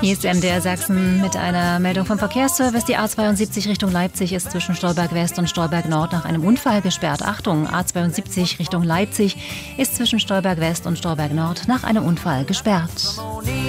Hier ist MDR Sachsen mit einer Meldung vom Verkehrsservice. Die A72 Richtung Leipzig ist zwischen Stolberg West und Stolberg Nord nach einem Unfall gesperrt. Achtung, A72 Richtung Leipzig ist zwischen Stolberg West und Stolberg Nord nach einem Unfall gesperrt.